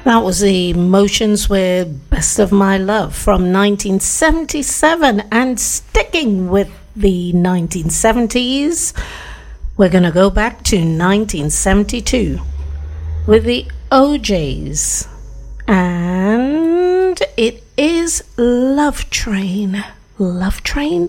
That was the Emotions with Best of My Love from 1977. And sticking with the 1970s, we're going to go back to 1972 with the OJs. And it is Love Train. Love Train?